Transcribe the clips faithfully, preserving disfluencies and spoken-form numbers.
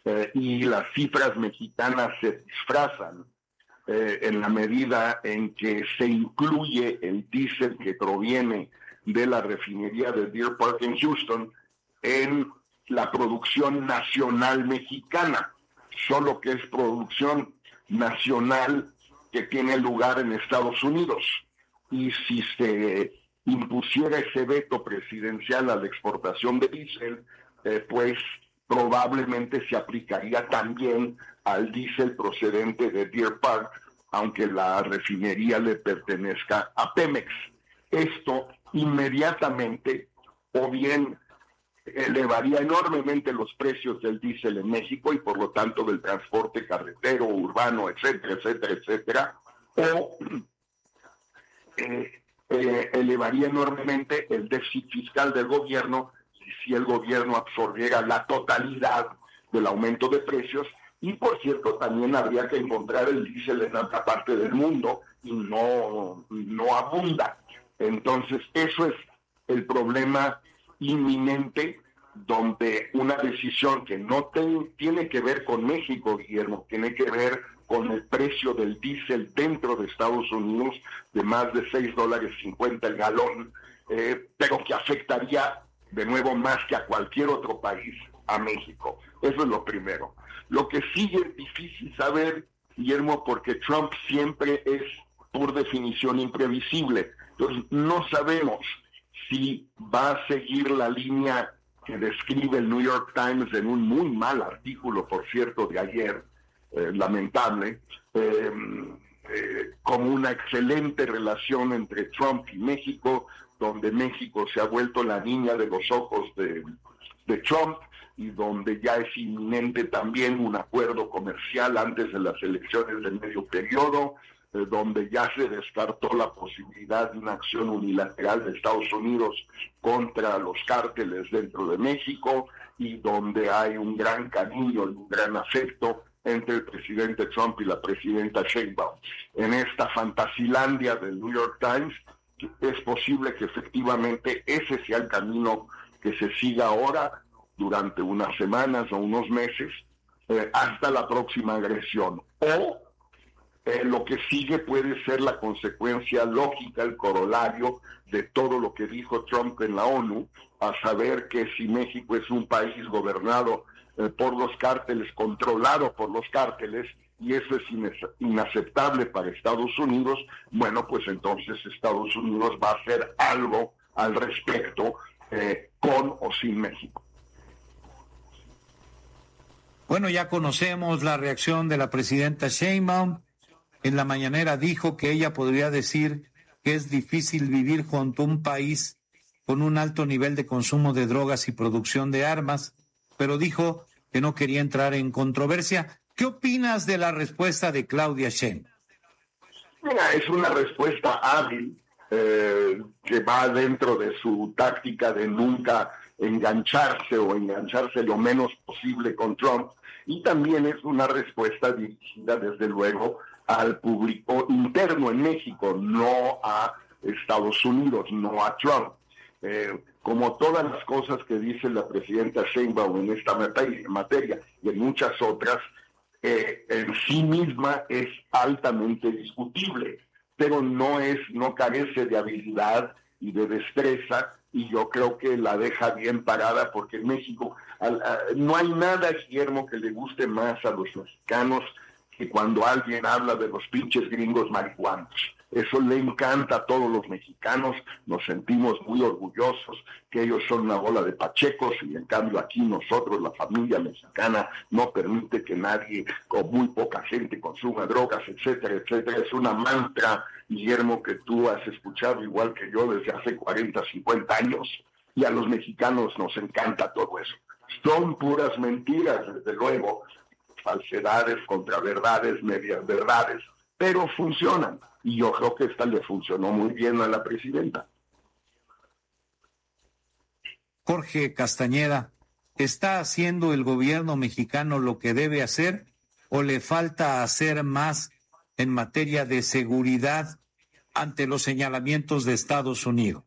eh, y las cifras mexicanas se disfrazan eh, en la medida en que se incluye el diésel que proviene de la refinería de Deer Park en Houston en la producción nacional mexicana, solo que es producción nacional que tiene lugar en Estados Unidos. Y si se impusiera ese veto presidencial a la exportación de diésel, eh, pues probablemente se aplicaría también al diésel procedente de Deer Park, aunque la refinería le pertenezca a Pemex. Esto inmediatamente o bien elevaría enormemente los precios del diésel en México y por lo tanto del transporte carretero, urbano, etcétera, etcétera, etcétera, o eh, eh, elevaría enormemente el déficit fiscal del gobierno si el gobierno absorbiera la totalidad del aumento de precios. Y por cierto, también habría que encontrar el diésel en otra parte del mundo y no, no abunda. Entonces, eso es el problema inminente, donde una decisión que no te, tiene que ver con México, Guillermo, tiene que ver con el precio del diésel dentro de Estados Unidos de más de seis dólares cincuenta el galón, eh, pero que afectaría de nuevo más que a cualquier otro país, a México. Eso es lo primero. Lo que sigue es difícil saber, Guillermo, porque Trump siempre es, por definición, imprevisible. Entonces, no sabemos si va a seguir la línea que describe el New York Times en un muy mal artículo, por cierto, de ayer, eh, lamentable, eh, eh, como una excelente relación entre Trump y México, donde México se ha vuelto la niña de los ojos de, de Trump y donde ya es inminente también un acuerdo comercial antes de las elecciones de medio periodo, eh, donde ya se descartó la posibilidad de una acción unilateral de Estados Unidos contra los cárteles dentro de México y donde hay un gran cariño y un gran afecto entre el presidente Trump y la presidenta Sheinbaum. En esta fantasilandia del New York Times, es posible que efectivamente ese sea el camino que se siga ahora durante unas semanas o unos meses eh, hasta la próxima agresión. O eh, lo que sigue puede ser la consecuencia lógica, el corolario de todo lo que dijo Trump en la ONU, a saber que si México es un país gobernado eh, por los cárteles, controlado por los cárteles, y eso es inaceptable para Estados Unidos, bueno, pues entonces Estados Unidos va a hacer algo al respecto, eh, con o sin México. Bueno, ya conocemos la reacción de la presidenta Sheinbaum. En la mañanera dijo que ella podría decir que es difícil vivir junto a un país con un alto nivel de consumo de drogas y producción de armas, pero dijo que no quería entrar en controversia. ¿Qué opinas de la respuesta de Claudia Sheinbaum? Mira, es una respuesta hábil eh, que va dentro de su táctica de nunca engancharse o engancharse lo menos posible con Trump, y también es una respuesta dirigida desde luego al público interno en México, no a Estados Unidos, no a Trump. Eh, como todas las cosas que dice la presidenta Sheinbaum en esta materia y en muchas otras, Eh, en sí misma es altamente discutible, pero no es, no carece de habilidad y de destreza, y yo creo que la deja bien parada, porque en México al, a, no hay nada, Guillermo, que le guste más a los mexicanos que cuando alguien habla de los pinches gringos marihuanos. Eso le encanta a todos los mexicanos, nos sentimos muy orgullosos que ellos son una bola de pachecos, y en cambio aquí nosotros, la familia mexicana, no permite que nadie o muy poca gente consuma drogas, etcétera, etcétera. Es una mantra, Guillermo, que tú has escuchado igual que yo desde hace cuarenta, cincuenta años, y a los mexicanos nos encanta todo eso. Son puras mentiras, desde luego, falsedades, contraverdades, medias verdades, pero funcionan. Y yo creo que esta le funcionó muy bien a la presidenta. Jorge Castañeda, ¿está haciendo el gobierno mexicano lo que debe hacer o le falta hacer más en materia de seguridad ante los señalamientos de Estados Unidos?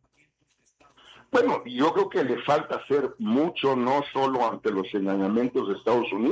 Bueno, yo creo que le falta hacer mucho, no solo ante los señalamientos de Estados Unidos,